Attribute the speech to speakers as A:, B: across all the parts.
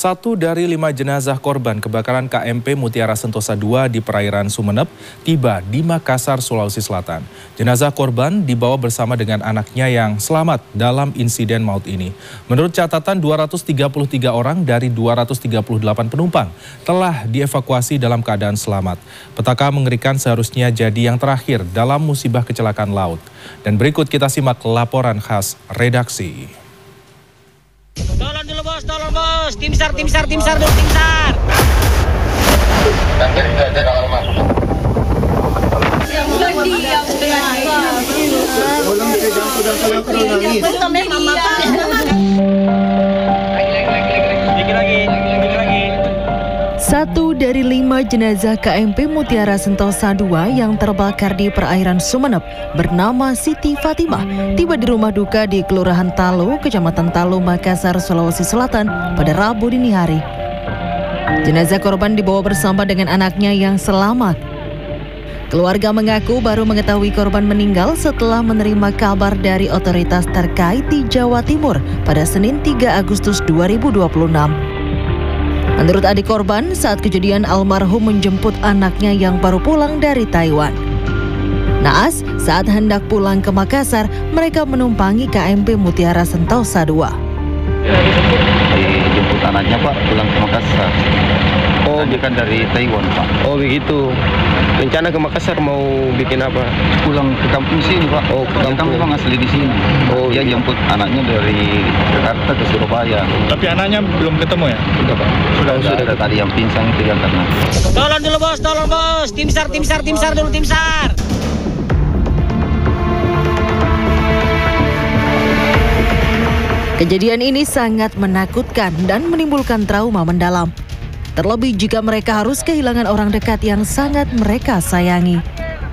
A: Satu dari 5 jenazah korban kebakaran KMP Mutiara Sentosa II di perairan Sumeneb tiba di Makassar, Sulawesi Selatan. Jenazah korban dibawa bersama dengan anaknya yang selamat dalam insiden maut ini. Menurut catatan 233 orang dari 238 penumpang telah dievakuasi dalam keadaan selamat. Petaka mengerikan seharusnya jadi yang terakhir dalam musibah kecelakaan laut. Dan berikut kita simak laporan khas redaksi.
B: Tolong dulu bos, tolong bos. Tim SAR dulu, tim SAR.
C: Satu dari 5 jenazah KMP Mutiara Sentosa II yang terbakar di perairan Sumeneb bernama Siti Fatimah tiba di rumah duka di Kelurahan Talo, Kecamatan Talo, Makassar, Sulawesi Selatan pada Rabu dini hari. Jenazah korban dibawa bersama dengan anaknya yang selamat. Keluarga mengaku baru mengetahui korban meninggal setelah menerima kabar dari otoritas terkait di Jawa Timur pada Senin 3 Agustus 2026. Menurut adik korban, saat kejadian almarhum menjemput anaknya yang baru pulang dari Taiwan. Naas, saat hendak pulang ke Makassar, mereka menumpangi KMP Mutiara Sentosa II.
D: Dijemput anaknya Pak, pulang ke Makassar. Oh, dia kan dari Taiwan Pak.
E: Oh begitu. Rencana ke Makassar mau bikin apa?
D: Pulang ke kampung sini Pak.
E: Oh, ke kampung.
D: Kamu memang asli di sini.
E: Oh,
D: dia
E: iya.
D: jemput anaknya dari Jakarta ke Surabaya.
F: Tapi anaknya belum ketemu ya?
D: Sudah Pak. Sudah ada tadi yang pingsan itu ya karena.
B: Tolong dulu bos, tolong bos. Tim SAR dulu, tim SAR.
C: Kejadian ini sangat menakutkan dan menimbulkan trauma mendalam. Terlebih jika mereka harus kehilangan orang dekat yang sangat mereka sayangi.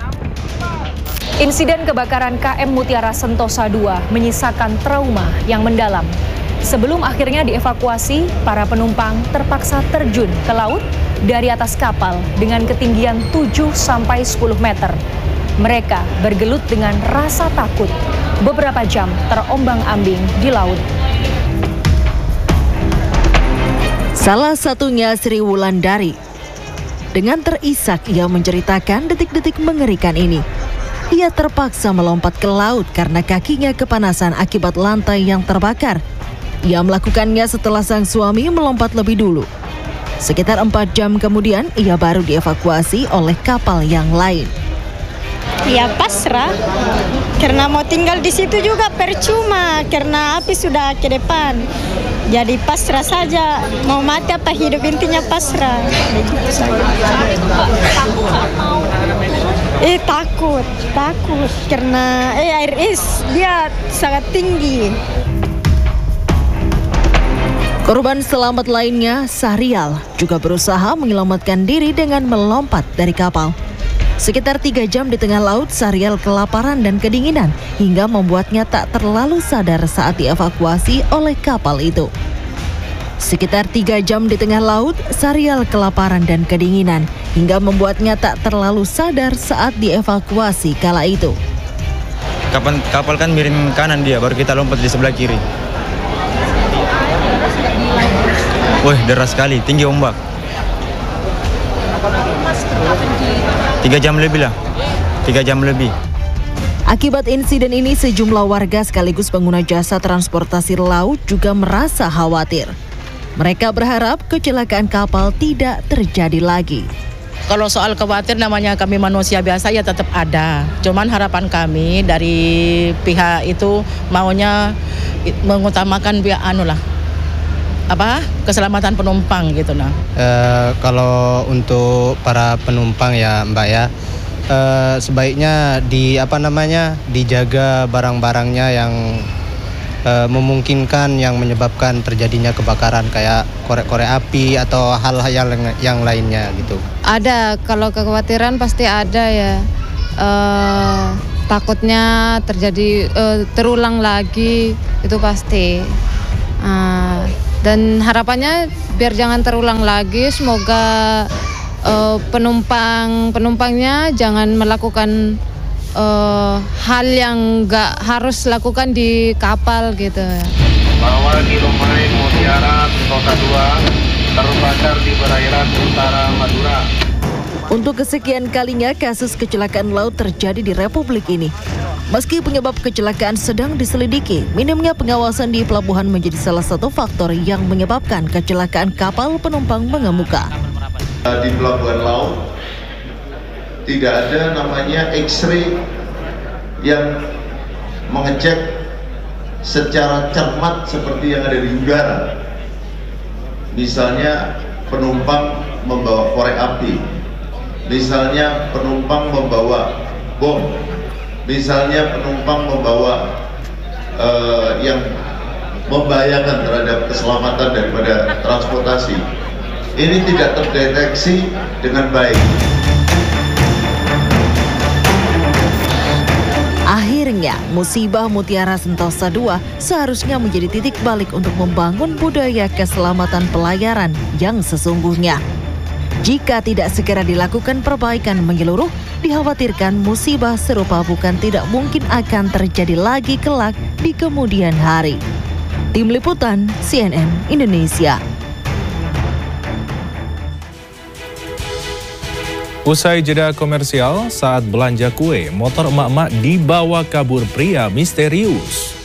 G: Insiden kebakaran KM Mutiara Sentosa II menyisakan trauma yang mendalam. Sebelum akhirnya dievakuasi, para penumpang terpaksa terjun ke laut dari atas kapal dengan ketinggian 7-10 meter. Mereka bergelut dengan rasa takut. Beberapa jam terombang-ambing di laut.
C: Salah satunya Sri Wulandari. Dengan terisak ia menceritakan detik-detik mengerikan ini. Ia terpaksa melompat ke laut karena kakinya kepanasan akibat lantai yang terbakar. Ia melakukannya setelah sang suami melompat lebih dulu. Sekitar 4 jam kemudian ia baru dievakuasi oleh kapal yang lain.
H: Ya pasrah, karena mau tinggal di situ juga percuma, karena api sudah ke depan. Jadi pasrah saja, mau mati apa hidup, intinya pasrah. Begitu saja. Takut, karena air dia sangat tinggi.
C: Korban selamat lainnya, Sahrial, juga berusaha menyelamatkan diri dengan melompat dari kapal. Sekitar 3 jam di tengah laut, Sahrial kelaparan dan kedinginan hingga membuatnya tak terlalu sadar saat dievakuasi oleh kapal itu. Sekitar 3 jam di tengah laut, Sahrial kelaparan dan kedinginan hingga membuatnya tak terlalu sadar saat dievakuasi kala itu.
F: Kapal kan miring kanan dia, baru kita lompat di sebelah kiri. Wih, deras sekali, tinggi ombak. 3 jam lebih lah, 3 jam lebih.
C: Akibat insiden ini, sejumlah warga sekaligus pengguna jasa transportasi laut juga merasa khawatir. Mereka berharap kecelakaan kapal tidak terjadi lagi.
I: Kalau soal khawatir, namanya kami manusia biasa ya tetap ada. Cuman harapan kami dari pihak itu maunya mengutamakan pihak keselamatan penumpang gitu nah.
E: Kalau untuk para penumpang ya Mbak ya, sebaiknya dijaga barang-barangnya yang memungkinkan yang menyebabkan terjadinya kebakaran kayak korek-korek api atau hal-hal yang lainnya gitu.
J: Ada, kalau kekhawatiran pasti ada ya. Takutnya terjadi terulang lagi itu pasti. Dan harapannya biar jangan terulang lagi, semoga penumpangnya jangan melakukan hal yang nggak harus lakukan di kapal gitu.
D: Bahwa di rumah
K: Mutiara Sentosa 2 terbakar di perairan utara Madura.
C: Untuk kesekian kalinya kasus kecelakaan laut terjadi di Republik ini. Meski penyebab kecelakaan sedang diselidiki, minimnya pengawasan di pelabuhan menjadi salah satu faktor yang menyebabkan kecelakaan kapal penumpang mengemuka.
L: Di pelabuhan laut tidak ada namanya X-ray yang mengecek secara cermat seperti yang ada di udara. Misalnya penumpang membawa korek api, misalnya penumpang membawa bom, misalnya penumpang membawa yang membahayakan terhadap keselamatan daripada transportasi. Ini tidak terdeteksi dengan baik.
C: Akhirnya, musibah Mutiara Sentosa 2 seharusnya menjadi titik balik untuk membangun budaya keselamatan pelayaran yang sesungguhnya. Jika tidak segera dilakukan perbaikan menyeluruh, dikhawatirkan musibah serupa bukan tidak mungkin akan terjadi lagi kelak di kemudian hari. Tim Liputan CNN Indonesia.
A: Usai jeda komersial, saat belanja kue, motor emak-emak dibawa kabur pria misterius.